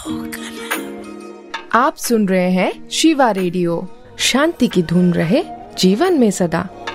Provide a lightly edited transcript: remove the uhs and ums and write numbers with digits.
आप सुन रहे हैं शिवा रेडियो। शांति की धुन रहे जीवन में सदा।